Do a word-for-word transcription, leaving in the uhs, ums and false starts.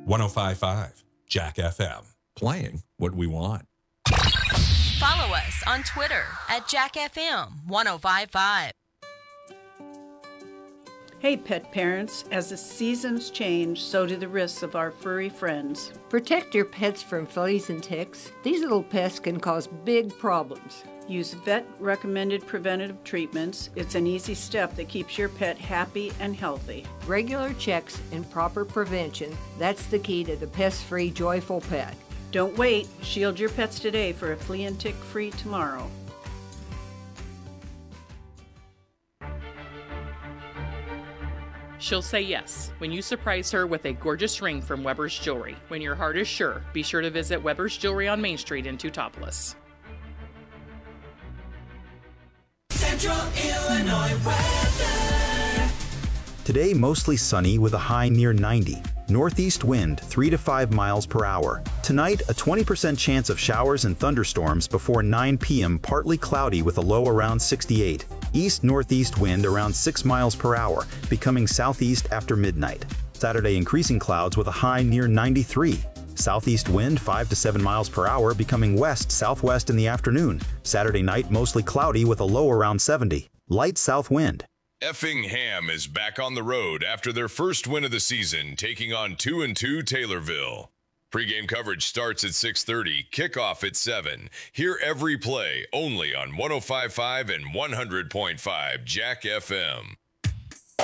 one oh five point five Jack F M. Playing what we want. Follow us on Twitter at Jack F M one oh five point five. Hey, pet parents, as the seasons change, so do the risks of our furry friends. Protect your pets from fleas and ticks. These little pests can cause big problems. Use vet-recommended preventative treatments. It's an easy step that keeps your pet happy and healthy. Regular checks and proper prevention, that's the key to the pest-free, joyful pet. Don't wait. Shield your pets today for a flea and tick-free tomorrow. She'll say yes when you surprise her with a gorgeous ring from Weber's Jewelry. When your heart is sure, be sure to visit Weber's Jewelry on Main Street in Teutopolis. Central Illinois weather. Today, mostly sunny with a high near ninety. Northeast wind three to five miles per hour. Tonight, a twenty percent chance of showers and thunderstorms before nine p m, partly cloudy with a low around sixty-eight. East-northeast wind around six miles per hour, becoming southeast after midnight. Saturday, increasing clouds with a high near ninety-three. Southeast wind five to seven miles per hour, becoming west-southwest in the afternoon. Saturday night, mostly cloudy with a low around seventy. Light south wind. Effingham is back on the road after their first win of the season, taking on two and two Taylorville. Pre-game coverage starts at six thirty, kickoff at seven. Hear every play only on one oh five point five and one hundred point five Jack F M.